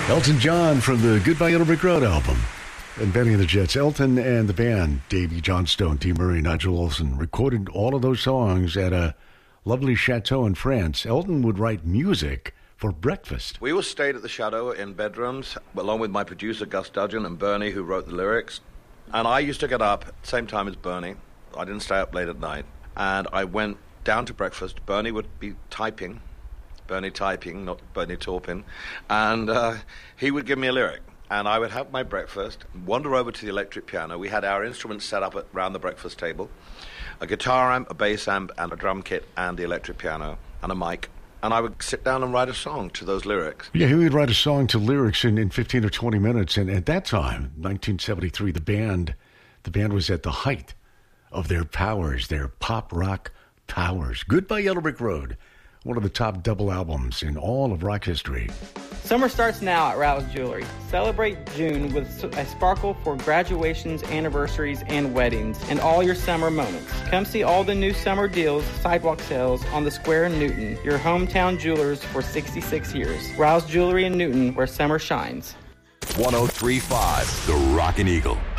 Elton John from the Goodbye Yellow Brick Road album. And Benny and the Jets. Elton and the band, Davey Johnstone, T. Murray, Nigel Olsson, recorded all of those songs at a lovely chateau in France. Elton would write music for breakfast. We all stayed at the Chateau in bedrooms, along with my producer, Gus Dudgeon, and Bernie, who wrote the lyrics. And I used to get up at the same time as Bernie. I didn't stay up late at night. And I went down to breakfast. Bernie would be typing. Bernie typing, not Bernie Taupin. And he would give me a lyric. And I would have my breakfast, wander over to the electric piano. We had our instruments set up around the breakfast table. A guitar amp, a bass amp, and a drum kit, and the electric piano, and a mic. And I would sit down and write a song to those lyrics. Yeah, he would write a song to lyrics in 15 or 20 minutes. And at that time, 1973, the band was at the height of their powers, their pop rock powers. Goodbye Yellow Brick Road, one of the top double albums in all of rock history. Summer starts now at Rouse Jewelry. Celebrate June with a sparkle for graduations, anniversaries, and weddings, and all your summer moments. Come see all the new summer deals, sidewalk sales on the Square in Newton, your hometown jewelers for 66 years. Rouse Jewelry in Newton, where summer shines. 103.5, The Rockin' Eagle.